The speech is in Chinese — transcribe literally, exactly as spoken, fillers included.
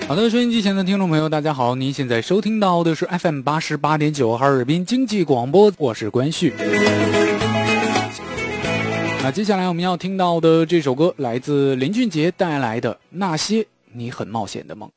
好的，收音机前的听众朋友大家好，您现在收听到的是 F M 八十八点九 哈尔滨经济广播，我是关旭。那接下来我们要听到的这首歌来自林俊杰带来的《那些你很冒险的梦》。